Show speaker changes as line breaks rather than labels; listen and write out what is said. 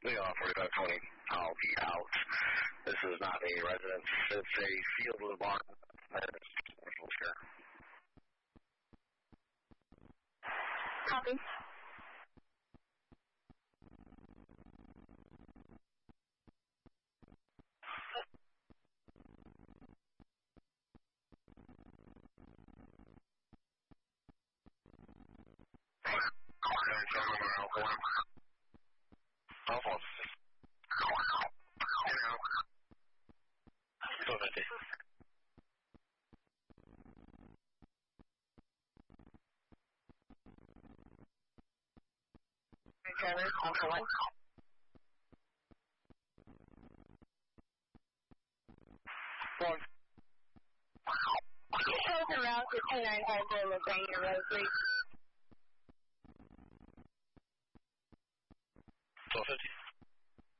Leon 4520, I'll be out. This is not a residence. It's a field with a barn. Commercial share.
Copy. Trevor, Alpha 1. Shows around 5950 Lagrange Road, please.
1250.